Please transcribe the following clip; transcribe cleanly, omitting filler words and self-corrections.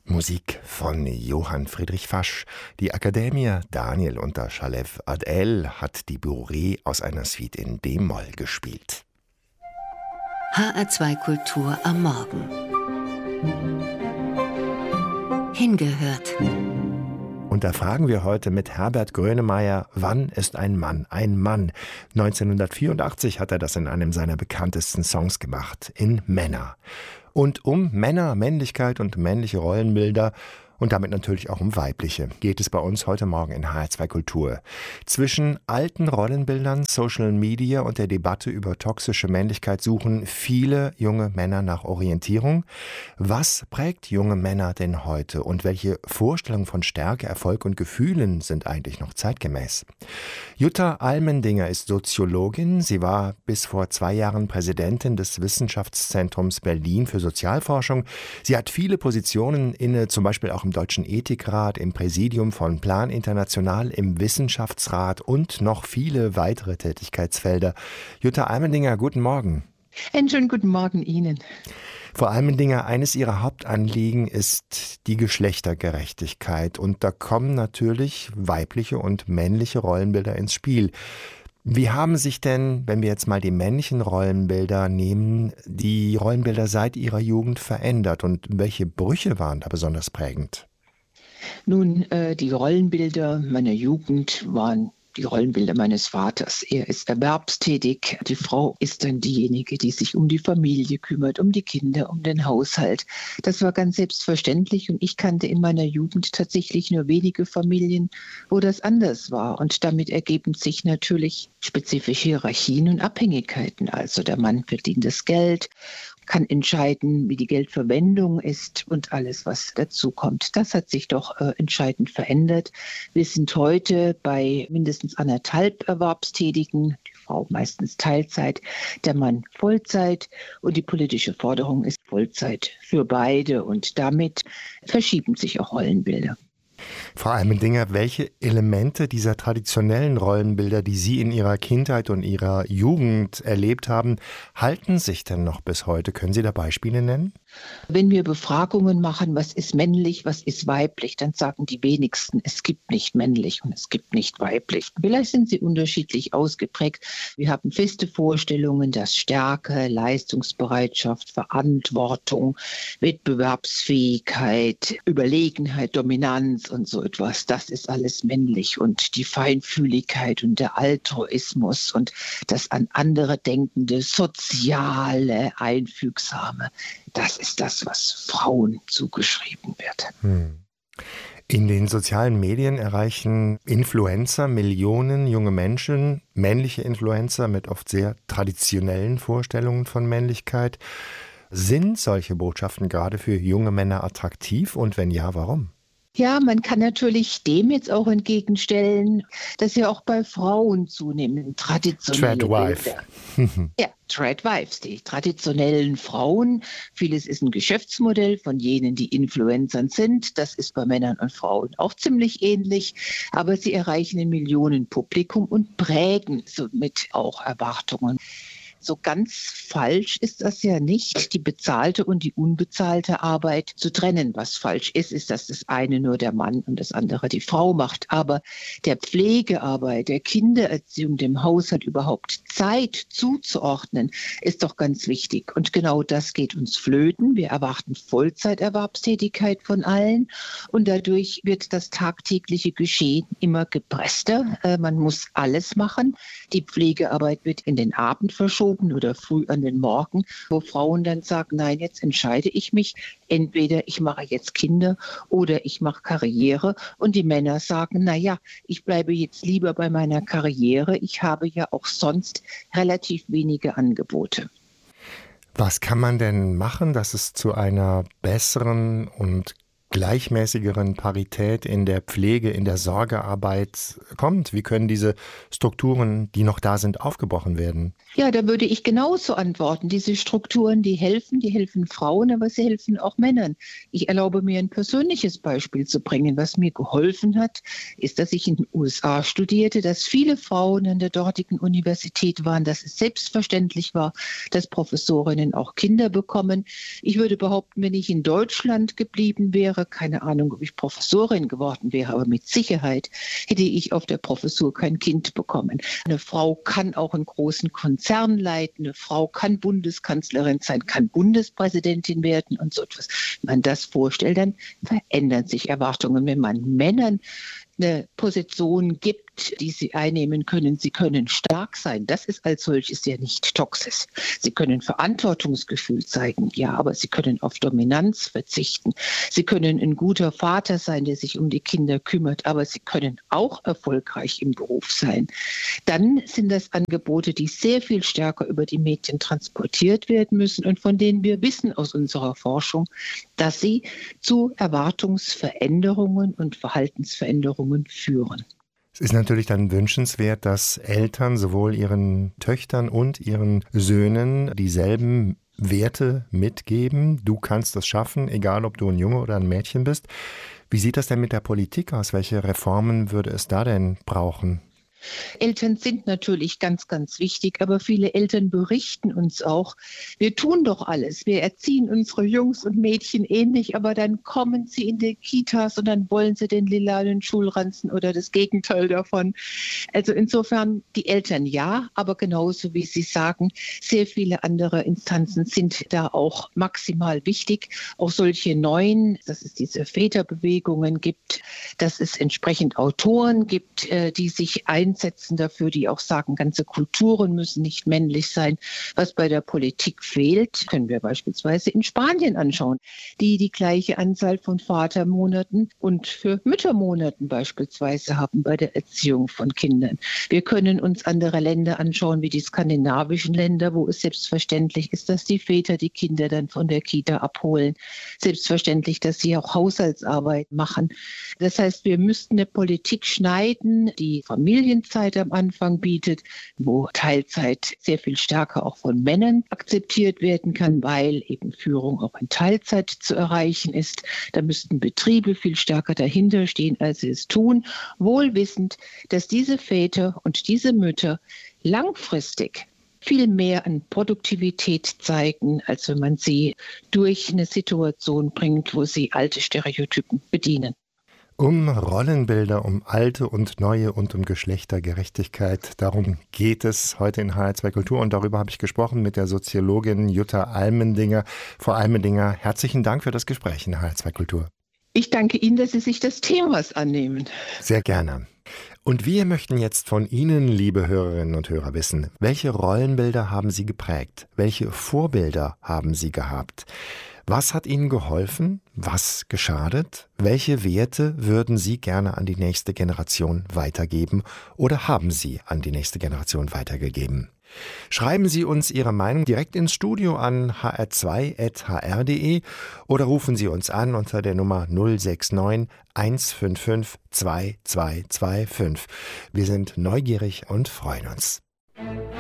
Musik von Johann Friedrich Fasch. Die Akademie Daniel unter Shalev Ad-El hat die Bourrée aus einer Suite in D-Moll gespielt. HR2 Kultur am Morgen. Hingehört. Und da fragen wir heute mit Herbert Grönemeyer, wann ist ein Mann ein Mann? 1984 hat er das in einem seiner bekanntesten Songs gemacht, in Männer. Und um Männer, Männlichkeit und männliche Rollenbilder und damit natürlich auch um weibliche geht es bei uns heute Morgen in HR2 Kultur. Zwischen alten Rollenbildern, Social Media und der Debatte über toxische Männlichkeit suchen viele junge Männer nach Orientierung. Was prägt junge Männer denn heute und welche Vorstellungen von Stärke, Erfolg und Gefühlen sind eigentlich noch zeitgemäß? Jutta Almendinger ist Soziologin. Sie war bis vor 2 Jahren Präsidentin des Wissenschaftszentrums Berlin für Sozialforschung. Sie hat viele Positionen inne, zum Beispiel auch im Deutschen Ethikrat, im Präsidium von Plan International, im Wissenschaftsrat und noch viele weitere Tätigkeitsfelder. Jutta Almendinger, guten Morgen. Einen schönen guten Morgen Ihnen. Frau Almendinger, eines Ihrer Hauptanliegen ist die Geschlechtergerechtigkeit. Und da kommen natürlich weibliche und männliche Rollenbilder ins Spiel. Wie haben sich denn, wenn wir jetzt mal die männlichen Rollenbilder nehmen, die Rollenbilder seit Ihrer Jugend verändert und welche Brüche waren da besonders prägend? Nun, die Rollenbilder meiner Jugend waren die Rollenbilder meines Vaters. Er ist erwerbstätig. Die Frau ist dann diejenige, die sich um die Familie kümmert, um die Kinder, um den Haushalt. Das war ganz selbstverständlich und ich kannte in meiner Jugend tatsächlich nur wenige Familien, wo das anders war. Und damit ergeben sich natürlich spezifische Hierarchien und Abhängigkeiten. Also der Mann verdient das Geld, kann entscheiden, wie die Geldverwendung ist und alles, was dazu kommt. Das hat sich doch entscheidend verändert. Wir sind heute bei mindestens 1,5 Erwerbstätigen, die Frau meistens Teilzeit, der Mann Vollzeit und die politische Forderung ist Vollzeit für beide und damit verschieben sich auch Rollenbilder. Frau Almendinger, welche Elemente dieser traditionellen Rollenbilder, die Sie in Ihrer Kindheit und Ihrer Jugend erlebt haben, halten sich denn noch bis heute? Können Sie da Beispiele nennen? Wenn wir Befragungen machen, was ist männlich, was ist weiblich, dann sagen die wenigsten, es gibt nicht männlich und es gibt nicht weiblich. Vielleicht sind sie unterschiedlich ausgeprägt. Wir haben feste Vorstellungen, dass Stärke, Leistungsbereitschaft, Verantwortung, Wettbewerbsfähigkeit, Überlegenheit, Dominanz und so etwas, das ist alles männlich. Und die Feinfühligkeit und der Altruismus und das an andere denkende, soziale, einfügsame, das ist das, was Frauen zugeschrieben wird. In den sozialen Medien erreichen Influencer Millionen junge Menschen, männliche Influencer mit oft sehr traditionellen Vorstellungen von Männlichkeit. Sind solche Botschaften gerade für junge Männer attraktiv und wenn ja, warum? Ja, man kann natürlich dem jetzt auch entgegenstellen, dass ja auch bei Frauen zunehmend traditionelle Tradwife. Ja, Tradwives, die traditionellen Frauen. Vieles ist ein Geschäftsmodell von jenen, die Influencern sind. Das ist bei Männern und Frauen auch ziemlich ähnlich. Aber sie erreichen ein Millionenpublikum und prägen somit auch Erwartungen. So ganz falsch ist das ja nicht, die bezahlte und die unbezahlte Arbeit zu trennen. Was falsch ist, ist, dass das eine nur der Mann und das andere die Frau macht. Aber der Pflegearbeit, der Kindererziehung, dem Haushalt überhaupt Zeit zuzuordnen, ist doch ganz wichtig. Und genau das geht uns flöten. Wir erwarten Vollzeiterwerbstätigkeit von allen und dadurch wird das tagtägliche Geschehen immer gepresster. Man muss alles machen. Die Pflegearbeit wird in den Abend verschoben oder früh an den Morgen, wo Frauen dann sagen, nein, jetzt entscheide ich mich, entweder ich mache jetzt Kinder oder ich mache Karriere und die Männer sagen, naja, ich bleibe jetzt lieber bei meiner Karriere, ich habe ja auch sonst relativ wenige Angebote. Was kann man denn machen, dass es zu einer besseren und gleichmäßigeren Parität in der Pflege, in der Sorgearbeit kommt? Wie können diese Strukturen, die noch da sind, aufgebrochen werden? Ja, da würde ich genauso antworten. Diese Strukturen, die helfen Frauen, aber sie helfen auch Männern. Ich erlaube mir ein persönliches Beispiel zu bringen. Was mir geholfen hat, ist, dass ich in den USA studierte, dass viele Frauen an der dortigen Universität waren, dass es selbstverständlich war, dass Professorinnen auch Kinder bekommen. Ich würde behaupten, wenn ich in Deutschland geblieben wäre, wäre. Keine Ahnung, ob ich Professorin geworden wäre, aber mit Sicherheit hätte ich auf der Professur kein Kind bekommen. Eine Frau kann auch einen großen Konzern leiten, eine Frau kann Bundeskanzlerin sein, kann Bundespräsidentin werden und so etwas. Wenn man das vorstellt, dann verändern sich Erwartungen. Wenn man Männern eine Position gibt, die sie einnehmen können. Sie können stark sein. Das ist als solches ja nicht toxisch. Sie können Verantwortungsgefühl zeigen, ja, aber sie können auf Dominanz verzichten. Sie können ein guter Vater sein, der sich um die Kinder kümmert, aber sie können auch erfolgreich im Beruf sein. Dann sind das Angebote, die sehr viel stärker über die Medien transportiert werden müssen und von denen wir wissen aus unserer Forschung, dass sie zu Erwartungsveränderungen und Verhaltensveränderungen führen. Es ist natürlich dann wünschenswert, dass Eltern sowohl ihren Töchtern und ihren Söhnen dieselben Werte mitgeben. Du kannst das schaffen, egal ob du ein Junge oder ein Mädchen bist. Wie sieht das denn mit der Politik aus? Welche Reformen würde es da denn brauchen? Eltern sind natürlich ganz, ganz wichtig, aber viele Eltern berichten uns auch, wir tun doch alles, wir erziehen unsere Jungs und Mädchen ähnlich, aber dann kommen sie in die Kitas und dann wollen sie den lilanen Schulranzen oder das Gegenteil davon. Also insofern die Eltern ja, aber genauso wie Sie sagen, sehr viele andere Instanzen sind da auch maximal wichtig. Auch solche neuen, dass es diese Väterbewegungen gibt, dass es entsprechend Autoren gibt, die sich einsetzen dafür, die auch sagen, ganze Kulturen müssen nicht männlich sein. Was bei der Politik fehlt, können wir beispielsweise in Spanien anschauen, die die gleiche Anzahl von Vatermonaten und für Müttermonaten beispielsweise haben bei der Erziehung von Kindern. Wir können uns andere Länder anschauen, wie die skandinavischen Länder, wo es selbstverständlich ist, dass die Väter die Kinder dann von der Kita abholen. Selbstverständlich, dass sie auch Haushaltsarbeit machen. Das heißt, wir müssten eine Politik schneiden, die Familienzeit am Anfang bietet, wo Teilzeit sehr viel stärker auch von Männern akzeptiert werden kann, weil eben Führung auch in Teilzeit zu erreichen ist. Da müssten Betriebe viel stärker dahinter stehen, als sie es tun, wohl wissend, dass diese Väter und diese Mütter langfristig viel mehr an Produktivität zeigen, als wenn man sie durch eine Situation bringt, wo sie alte Stereotypen bedienen. Um Rollenbilder, um alte und neue und um Geschlechtergerechtigkeit. Darum geht es heute in HR2 Kultur und darüber habe ich gesprochen mit der Soziologin Jutta Almendinger. Frau Almendinger, herzlichen Dank für das Gespräch in HR2 Kultur. Ich danke Ihnen, dass Sie sich des Themas annehmen. Sehr gerne. Und wir möchten jetzt von Ihnen, liebe Hörerinnen und Hörer, wissen, welche Rollenbilder haben Sie geprägt? Welche Vorbilder haben Sie gehabt? Was hat Ihnen geholfen? Was geschadet? Welche Werte würden Sie gerne an die nächste Generation weitergeben oder haben Sie an die nächste Generation weitergegeben? Schreiben Sie uns Ihre Meinung direkt ins Studio an hr2@hr.de oder rufen Sie uns an unter der Nummer 069 155 2225. Wir sind neugierig und freuen uns.